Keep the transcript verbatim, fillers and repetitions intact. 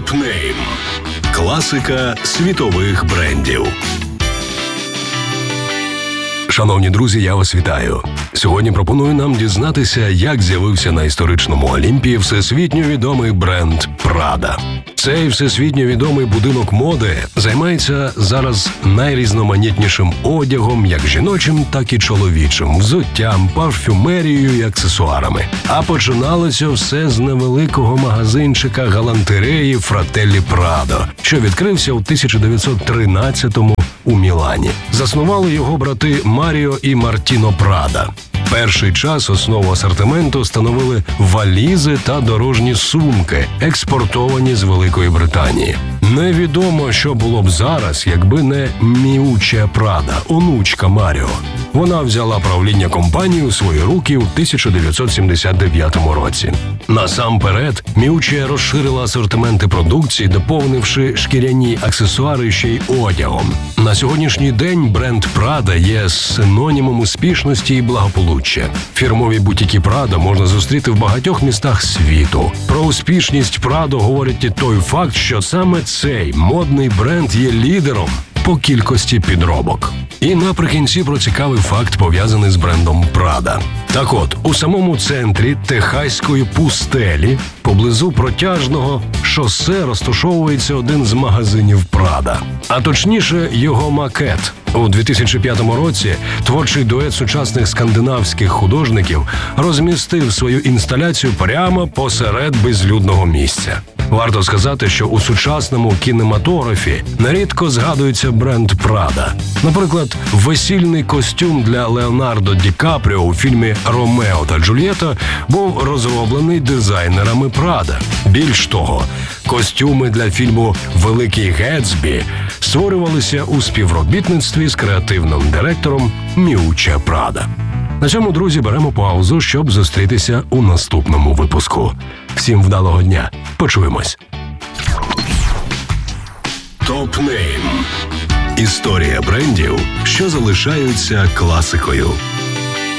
Топ-нейм. Класика світових брендів. Шановні друзі, я вас вітаю. Сьогодні пропоную нам дізнатися, як з'явився на історичному Олімпі всесвітньо відомий бренд Prada. Цей всесвітньо відомий будинок моди займається зараз найрізноманітнішим одягом, як жіночим, так і чоловічим, взуттям, парфюмерією і аксесуарами. А починалося все з невеликого магазинчика галантереї Fratelli Prada, що відкрився у тисяча дев'ятсот тринадцятому у Мілані. Заснували його брати Маріо і Мартіно Прада. Перший час основу асортименту становили валізи та дорожні сумки, експортовані з Великої Британії. Невідомо, що було б зараз, якби не Міуче Прада, онучка Маріо. Вона взяла правління компанії у свої руки у тисяча дев'ятсот сімдесят дев'ятому році. Насамперед, Міуче розширила асортименти продукції, доповнивши шкіряні аксесуари ще й одягом. На сьогоднішній день бренд Prada є синонімом успішності і благополуччя. Фірмові бутіки Prada можна зустріти в багатьох містах світу. Про успішність Prada говорить і той факт, що саме цей модний бренд є лідером по кількості підробок. І наприкінці про цікавий факт, пов'язаний з брендом Prada. Так от, у самому центрі Техаської пустелі, поблизу протяжного шосе, розташовується один з магазинів Prada. А точніше, його макет. У дві тисячі п'ятому році творчий дует сучасних скандинавських художників розмістив свою інсталяцію прямо посеред безлюдного місця. Варто сказати, що у сучасному кінематографі нерідко згадується бренд Prada. Наприклад, весільний костюм для Леонардо Ді Капріо у фільмі «Ромео та Джульєта» був розроблений дизайнерами Prada. Більш того, костюми для фільму «Великий Гетсбі» створювалися у співробітництві з креативним директором Міуче Prada. На цьому, друзі, беремо паузу, щоб зустрітися у наступному випуску. Всім вдалого дня. Почуємось. Топ-нейм. Історія брендів, що залишаються класикою.